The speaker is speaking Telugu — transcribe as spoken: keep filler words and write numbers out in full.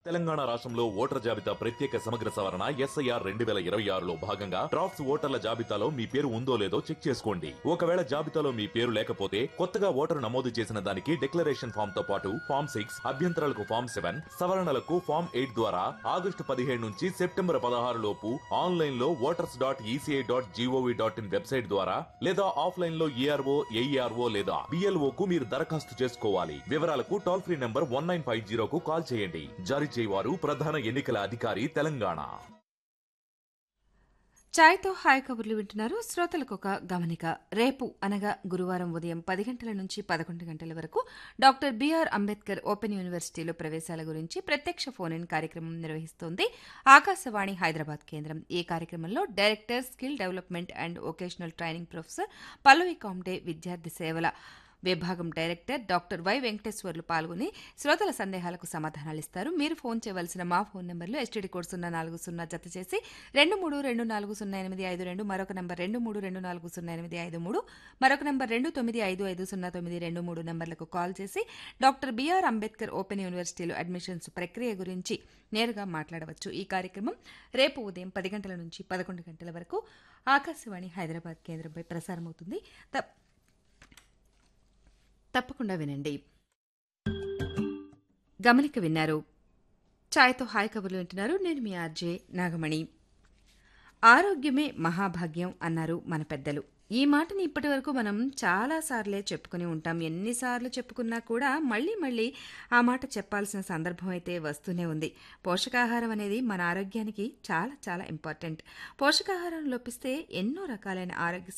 తెలంగాణ రాష్ట్రంలో ఓటర్ జాబితా ప్రత్యేక సమగ్ర సవరణ ఎస్ఐఆర్ రెండు వేల ఇరవై ఆరులో భాగంగా డ్రాఫ్ట్స్ ఓటర్ల జాబితాలో మీ పేరు ఉందో లేదో చెక్ చేసుకోండి. ఒకవేళ జాబితాలో మీ పేరు లేకపోతే కొత్తగా ఓటరు నమోదు చేసిన దానికి డిక్లరేషన్ ఫామ్ తో పాటు ఫామ్ సిక్స్ అభ్యంతరాలకు ఫామ్ సెవెన్ సవరణలకు ఫామ్ ఎయిట్ ద్వారా ఆగస్టు పదిహేడు నుంచి సెప్టెంబర్ పదహారు లోపు ఆన్లైన్ లో voters dot ECI dot GOV dot in website ద్వారా లేదా ఆఫ్లైన్ లో ఈఆర్ఓ ఏఈఆర్ఓ లేదా బిఎల్ఓ కు మీరు దరఖాస్తు చేసుకోవాలి. వివరాలకు toll free number one nine five జీరోకు call చేయండి. జారీ చేయవారు ప్రధాన ఎన్నికల అధికారి తెలంగాణ. ఛాయ్తో హాయ్ కబుర్లు వింటున్నారు. శ్రోతలకు ఒక గమనిక. రేపు అనగా గురువారం ఉదయం పది గంటల నుంచి పదకొండు గంటల వరకు డాక్టర్ బిఆర్ అంబేద్కర్ ఓపెన్ యూనివర్సిటీలో ప్రవేశాల గురించి ప్రత్యక్ష ఫోన్ ఇన్ కార్యక్రమం నిర్వహిస్తోంది ఆకాశవాణి హైదరాబాద్ కేంద్రం. ఈ కార్యక్రమంలో director skill development and vocational training professor Pallavi Comte, విద్యార్థి సేవల విభాగం డైరెక్టర్ డాక్టర్ వై వెంకటేశ్వర్లు పాల్గొని శ్రోతల సందేహాలకు సమాధానాలు ఇస్తారు. మీరు ఫోన్ చేయవలసిన మా ఫోన్ నెంబర్లు ఎస్టీడీ కోడ్ సున్నా నాలుగు సున్నా జత చేసి రెండు మూడు రెండు నాలుగు సున్నా ఎనిమిది ఐదు రెండు, మరొక నంబర్ రెండు మూడు రెండు నాలుగు సున్నా ఎనిమిది ఐదు మూడు, మరొక నంబర్ రెండు తొమ్మిది ఐదు ఐదు సున్నా తొమ్మిది రెండు మూడు నంబర్లకు కాల్ చేసి డాక్టర్ బిఆర్ అంబేద్కర్ ఓపెన్ యూనివర్సిటీలో అడ్మిషన్స్ ప్రక్రియ గురించి నేరుగా మాట్లాడవచ్చు. ఈ కార్యక్రమం రేపు ఉదయం పది గంటల నుంచి పదకొండు గంటల వరకు ఆకాశవాణి హైదరాబాద్ కేంద్రంపై ప్రసారమవుతుంది. తప్పకుండా వినండి. గమనిక విన్నారు. ఛాయ్తో హాయ్ కబుర్లు వింటున్నారు. నేను మీ ఆర్జే నాగమణి. ఆరోగ్యమే మహాభాగ్యం అన్నారు మన పెద్దలు. ఈ మాటని ఇప్పటి వరకు మనం చాలాసార్లే చెప్పుకుని ఉంటాం. ఎన్నిసార్లు చెప్పుకున్నా కూడా మళ్ళీ మళ్ళీ ఆ మాట చెప్పాల్సిన సందర్భం అయితే వస్తూనే ఉంది. పోషకాహారం అనేది మన ఆరోగ్యానికి చాలా చాలా ఇంపార్టెంట్. పోషకాహారం లోపిస్తే ఎన్నో రకాలైన ఆరోగ్య